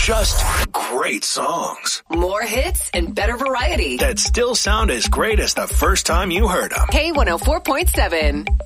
just great songs. More hits and better variety. That still sound as great as the first time you heard them. K104.7.